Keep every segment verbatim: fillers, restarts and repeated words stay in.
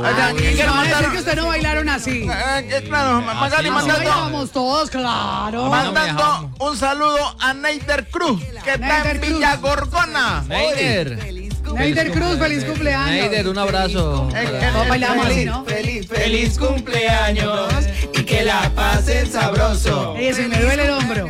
Quiero mandar que ustedes no bailaron así. Eh, claro, Magali mandando. Bailamos todos, claro. Mandando un saludo a Neider Cruz, que está en Villa Gorgona. Neider. Neider Cruz, feliz cumpleaños. Neider, un abrazo. Todos bailamos así, ¿no? Feliz, feliz cumpleaños y que la pasen sabroso. Oye, se me duele el hombro.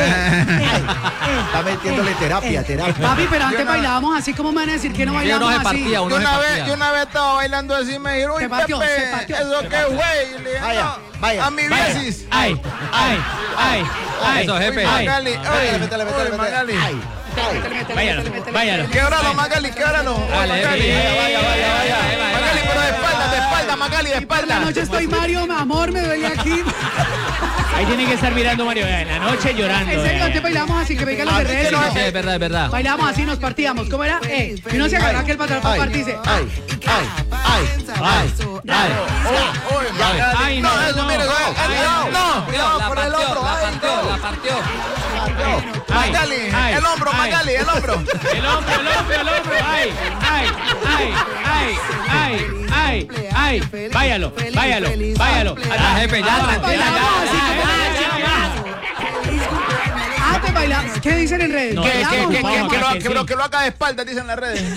Está metiéndole terapia, terapia. Papi, pero antes bailábamos así, como me van a decir que no bailamos uno se así? partía, uno Yo se una, vez, partía. yo una vez estaba bailando así y me dijeron, uy, Se partió, Pepe, se partió. ¿eso qué, güey? Le dije, Vaya, "No, vaya, a mi vaya. viesis". Ay, ay, ay, ay. Eso, jefe. Uy, Magali, uy, Métele, métele, métele, uy, Magali. Ay, ay. Váyalo, váyalo. Québralo, Magali, québralo. Uy, Dale, Magali. jefe. Vaya, vaya, vaya, vaya. Magali, pero de espalda, de espalda, Magali, de Y por la espalda. noche estoy Mario, mi amor, me duele aquí. Ahí tiene que estar mirando Mario en la noche llorando. En serio, eh. antes bailamos así, que venga los A mí de que redes. no Sí, es verdad, es verdad. Bailamos así, nos partíamos. ¿Cómo era? Eh, y uno se agarraba que el pantalón para Ay, partirse. ay, ay, ay, ay. Ay, Uy, Magali. Ay, no, No, eso, no, mire, ay, no, no, Cuidado, la por el partió, hombro. la Ay, partió, no. la partió. Ay, Magali, ay, el hombro, ay. Magali, el hombro. El hombro, el hombro, el hombro. Ay, ay, ay, ay, ay, ay, ay. Váyalo, váyalo, váyalo. Ah, jefe, ya, tranquila, bailamos ya, así, ya, como- ya, ya, ya. Antes bailamos. ¿Qué dicen en redes? No, Que, que, Bailamos, que, que, bailamos. que lo, que que, lo, sí. que lo haga de espalda, dicen las redes.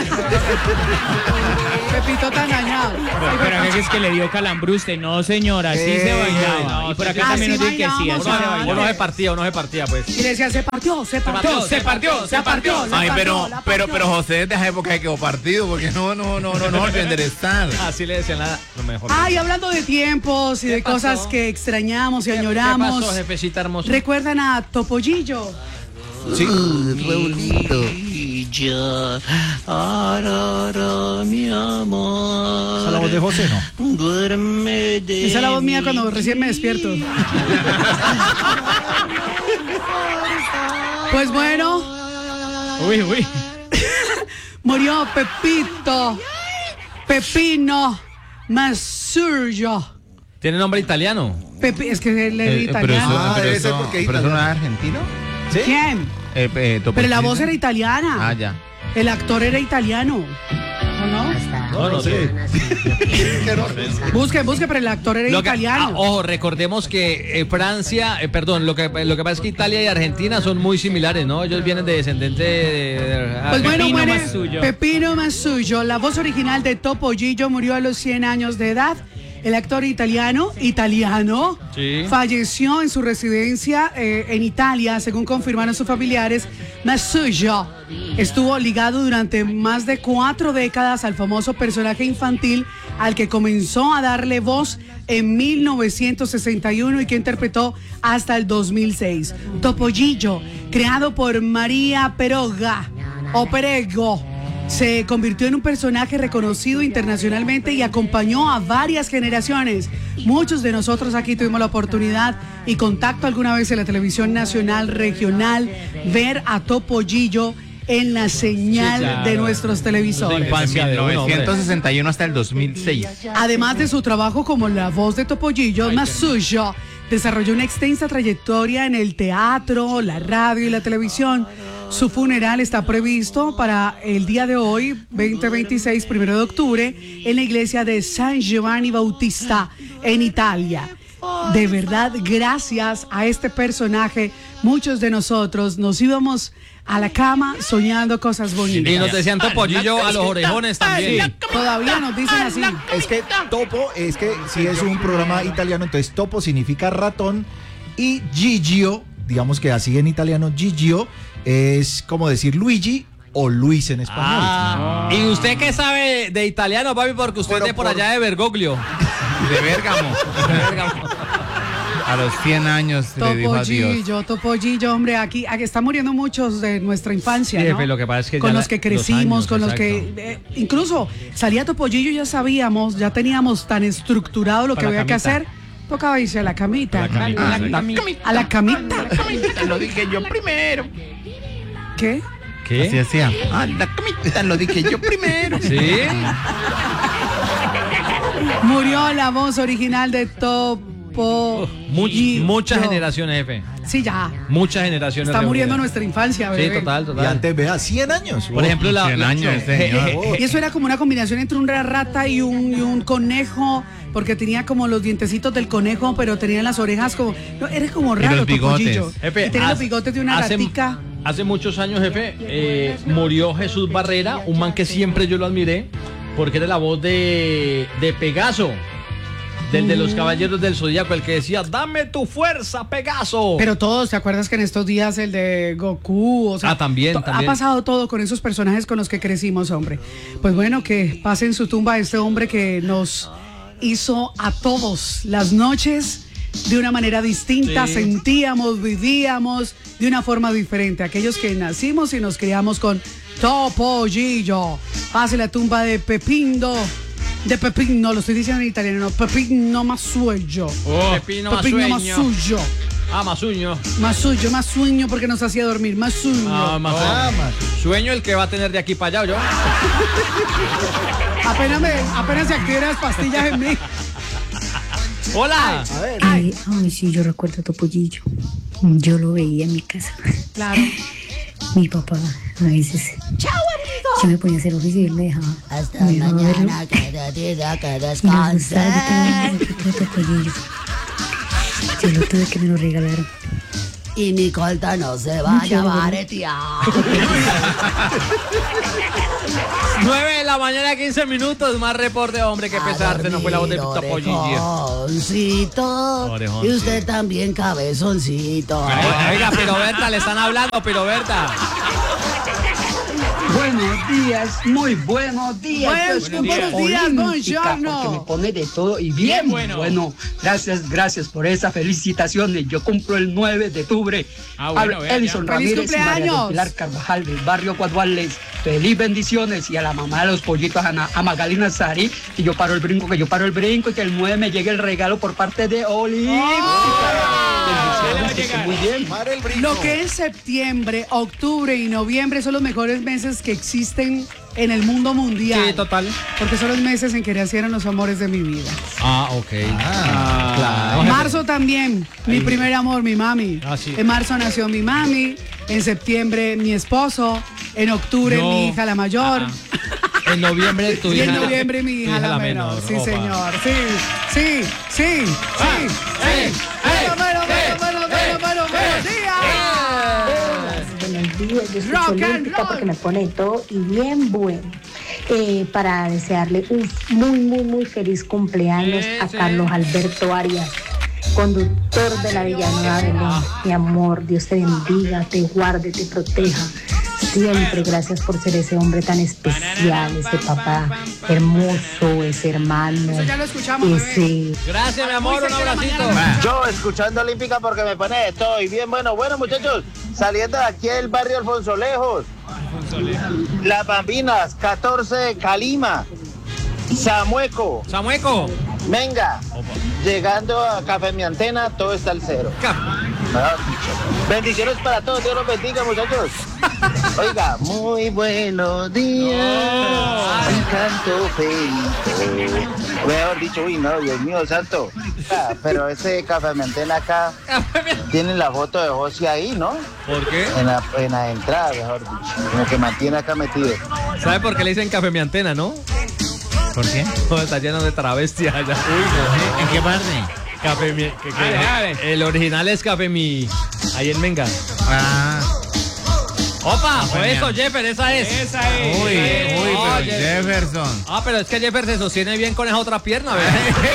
Pepito tan dañado. Pero es que le dio calambrustre. No, señora, así se bailaba. Y por acá Así también nos dicen que sí, así bailamos, se ah. Uno bailaba. se partía, uno se partía, pues. Y le decían, se partió, se partió, se partió, se partió. se Ay, partió, pero, la pero, partió. pero José, desde esa época que quedó partido, porque no, no, no, no, no olviden de estar. Así le decían la, lo mejor. Ay, hablando de tiempos y de pasó? cosas que extrañamos y ¿Qué añoramos. pasó, jefecita hermoso? ¿Recuerdan a Topollillo? Sí, Raulito. Mi amor. ¿Esa es la voz de José, no? Duerme de Esa es la voz mía cuando recién me despierto. Pues bueno, Uy, uy. murió Pepito, Pepino Masuryo. Tiene nombre italiano. Pepi, es que él es Eh, italiano. Ah, debe ser porque pero eso no es italiano. argentino. ¿Sí? ¿Quién? Eh, eh, Pero la Topollillo. voz era italiana. Ah, ya. El actor era italiano. ¿O no? No, no sé. Busque, busque, pero el actor era Lo que- italiano. ah, ojo, recordemos que eh, Francia, eh, perdón, lo que, lo que pasa es que Italia y Argentina son muy similares, ¿no? Ellos vienen de descendente de... de- Pues bueno, Pepino muere Masullo. Pepino Masullo. La voz original de Topollillo murió a los cien años de edad. El actor italiano, italiano, Sí. falleció en su residencia eh, en Italia, según confirmaron sus familiares. Masullo estuvo ligado durante más de cuatro décadas al famoso personaje infantil al que comenzó a darle voz en mil novecientos sesenta y uno y que interpretó hasta el dos mil seis. Topollillo, creado por María Peroga o Perego, se convirtió en un personaje reconocido internacionalmente y acompañó a varias generaciones. Muchos de nosotros aquí tuvimos la oportunidad y contacto alguna vez en la televisión nacional, regional, ver a Topollillo en la señal Sí, claro. de nuestros televisores. De infancia de uno, hombre. novecientos sesenta y uno hasta el dos mil seis. Además de su trabajo como la voz de Topollillo, Masullo desarrolló una extensa trayectoria en el teatro, la radio y la televisión. Su funeral está previsto para el día de hoy, veinte veintiséis, primero de octubre, en la iglesia de San Giovanni Bautista, en Italia. De verdad, gracias a este personaje, muchos de nosotros nos íbamos a la cama soñando cosas Y bonitas. nos decían Topollillo a los orejones también. Todavía nos dicen así. Es que Topo, es que si es un programa italiano, entonces Topo significa ratón y Gigio, digamos que así en italiano, Gigio es como decir Luigi o Luis en español. Ah, ¿y usted qué sabe de italiano, papi? Porque usted Pero es de por por- allá de Bergoglio. De Bérgamo. A los cien años le dijo adiós. Topollillo, Topollillo, hombre, aquí, aquí están muriendo muchos de nuestra infancia, Sí, ¿no? jefe, lo que pasa es que con ya los la- que los crecimos, años, con los que exacto. eh, incluso salía Topollillo, ya sabíamos, ya teníamos tan estructurado lo que A la había que camita. hacer. Tocaba irse a la camita. A la camita, A sí. la camita. A la camita. Lo dije yo primero. ¿Qué? ¿Qué? Así hacía. Ah, la camita, lo dije yo primero. ¿Sí? Murió la voz original de Topo. Much- muchas generaciones, jefe. Sí, ya. Muchas generaciones. Está muriendo reunidas. nuestra infancia, bebé. Sí, total, Y total. antes, vea, cien años. Por ejemplo, la, cien la- años, no, señor. Y eso era como una combinación entre una rata y un, y un conejo, porque tenía como los dientecitos del conejo, pero tenía las orejas como... No, eres como raro, los bigotes. Topollillo. Jefe, Y tenía los hace- bigotes de una hace- ratica. Hace muchos años, jefe, eh, murió Jesús Barrera, un man que siempre yo lo admiré, porque era la voz de, de Pegaso, del de Mm. los Caballeros del Zodíaco, el que decía, dame tu fuerza, Pegaso. Pero todos, ¿te acuerdas que en estos días el de Goku? O sea, Ah, también, to- también. Ha pasado todo con esos personajes con los que crecimos, hombre. Pues bueno, que pase en su tumba este hombre que nos hizo a todos las noches de una manera distinta, Sí. sentíamos, vivíamos de una forma diferente. Aquellos que nacimos y nos criamos con Topollillo. Pase la tumba de Pepindo. De Pepino, lo estoy diciendo en italiano, no, Pepino Masuello. Oh, Pepino Pepino Masueño. Masuyo. Ah, Masuño. Más suyo, más sueño porque nos hacía dormir, más sueño. Ah, más Ah, man. Sueño el que va a tener de aquí para allá, yo. Apenas, me, apenas se activan las pastillas en mí. Hola. A ver. Ay, ay, sí, yo recuerdo a Topollillo. Yo lo veía en mi casa. Claro. Mi papá, a veces. ¡Chao, amigo! Yo me ponía a hacer oficio y él me dejaba. Hasta me dejaba verlo. mañana, cada día que Y me descanse. gustaba, yo tenía un muñequito de Topollillo. Yo lo tuve que me lo regalaron. Y mi colta no se vaya a baretear. nueve de la mañana, quince minutos, más reporte, hombre, que pesarte, no fue la voz de Topollillo. Orejoncito. Y Orejoncito. usted también, cabezoncito. Oiga, pero Berta, le están hablando, pero Berta. Buenos días, muy buenos días. Buenos- Yo estoy buenos días, olímpica, buongiorno. porque me pone de todo y bien, Bien bueno. bueno. Gracias, gracias por esas felicitaciones. Yo cumplo el nueve de octubre. Ah, bueno, Habla vea, Edison ya. ¡Feliz Ramírez y María del cumpleaños! Pilar Carvajal del barrio Cuaduales. Feliz bendiciones y a la mamá de los pollitos, a, Na- a Magalina Sari, que yo paro el brinco, que yo paro el brinco y que el nueve me llegue el regalo por parte de Olímpica. Bendiciones, que estén muy bien. Mare el brinco. Lo que es septiembre, octubre y noviembre son los mejores meses que existen en el mundo mundial. Sí, total. Porque son los meses en que nacieron los amores de mi vida. Ah, ok. Ah, claro. Marzo también, mi primer amor, mi mami. Ah, sí. En marzo nació mi mami, en septiembre mi esposo, en octubre No. mi hija la mayor. En noviembre tu Y hija. en noviembre mi tu hija, la menor. Sí, Opa. señor. Sí, sí, sí, sí. ey, sí. Bueno, bueno, bueno, bueno, bueno, bueno, buenos días. Buenos días, yo escucho Rock and Olímpica roll. porque me pone de todo y bien bueno. Eh, para desearle un muy, muy, muy feliz cumpleaños a Ese. Carlos Alberto Arias, conductor de la Villanueva Belén. Mi amor, Dios te bendiga, te guarde, te proteja. Siempre gracias por ser ese hombre tan especial, ese papá hermoso, ese hermano, Eso ya lo escuchamos, bebé. ese... Gracias, mi amor, un abracito. Yo escuchando Olímpica porque me pone de todo y bien bueno. Bueno, muchachos, saliendo de aquí del barrio Alfonso Lejos. Las Bambinas, catorce de Calima. Samueco, Samueco. venga. Llegando a Café Mi Antena, todo está al cero. Mejor dicho. Bendiciones para todos, Dios los bendiga, muchachos. Oiga, muy buenos días. Un canto feito. Mejor dicho, uy, no, Dios mío, santo. Ah, pero ese Café Mi Antena acá tiene la foto de José ahí, ¿no? ¿Por qué? En la, en la entrada, mejor dicho. Como que mantiene acá metido. ¿Sabe por qué le dicen café mi antena, no? ¿Por qué? No, está lleno de travestis allá. Uy, no. ¿En qué parte? Café mi. que- que- Dale, dale. El original es café mi. Ahí en Menga. Ah, Opa, o Café eso, mi- Jeffer, esa es. Esa es. uy, esa es. uy, No, pero Jeff- Jefferson. Ah, pero es que Jeffer se sostiene bien con esa otra pierna, ¿verdad?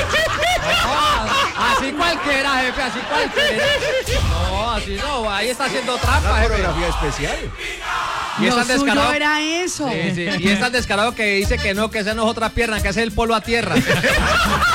No, así cualquiera, jefe, así cualquiera. No, así no, ahí está haciendo trampa, Una jefe. coreografía especial. Y es Lo tan suyo descarado. era eso. Sí, sí, y es tan descarado que dice que no, que esa no es otra pierna, que ese es el polo a tierra.